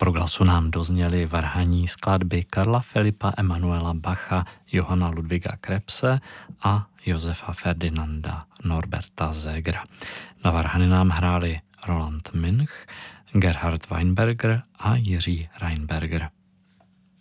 Proglasu nám dozněly varhanní skladby Karla Filipa Emanuela Bacha, Johanna Ludwiga Krebse a Josefa Ferdinanda Norberta Zegera. Na varhany nám hráli Roland Münch, Gerhard Weinberger a Jiří Reinberger.